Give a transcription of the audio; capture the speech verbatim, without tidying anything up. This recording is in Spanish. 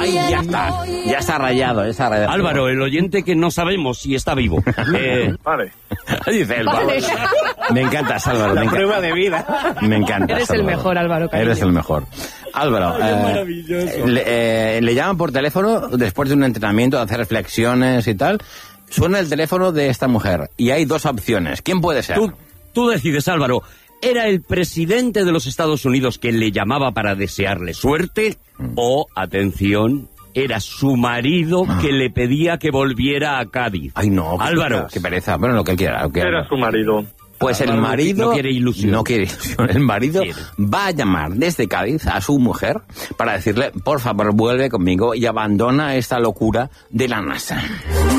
¡Ay, ya está! Ya está rayado, ya está rayado. Álvaro, el oyente que no sabemos si está vivo. Eh, Vale. Dice él, vale. Me encantas, Álvaro. La me prueba encanta. de vida. Me encanta. Eres el mejor, Álvaro, cariño. Eres el mejor. Álvaro, Ay, eh, maravilloso. le, eh, le llaman por teléfono después de un entrenamiento, de hacer reflexiones y tal. Suena el teléfono de esta mujer y hay dos opciones. ¿Quién puede ser? tú, tú decides, Álvaro. ¿Era el presidente de los Estados Unidos que le llamaba para desearle suerte? Mm. O, atención, era su marido Ah. que le pedía que volviera a Cádiz. Ay, no. qué Álvaro. pereza, Qué pereza. Bueno, lo que él quiera. Lo que Era su marido. Pues el Álvaro marido... no quiere ilusión. No quiere ilusión. El marido Quiere. va a llamar desde Cádiz a su mujer para decirle, por favor, vuelve conmigo y abandona esta locura de la NASA.